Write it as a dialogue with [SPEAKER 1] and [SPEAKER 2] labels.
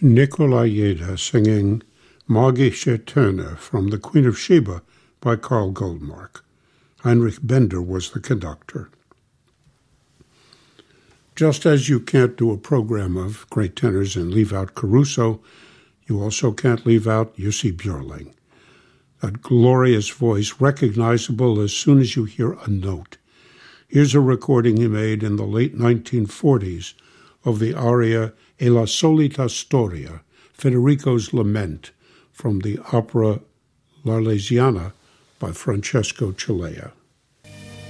[SPEAKER 1] Nicola Jeda singing Magische Töne from The Queen of Sheba by Karl Goldmark. Heinrich Bender was the conductor. Just as you can't do a program of great tenors and leave out Caruso, you also can't leave out Jussi Björling. That glorious voice, recognizable as soon as you hear a note. Here's a recording he made in the late 1940s of the aria E la solita storia, Federico's Lament, from the opera L'Arlesiana by Francesco Cilea.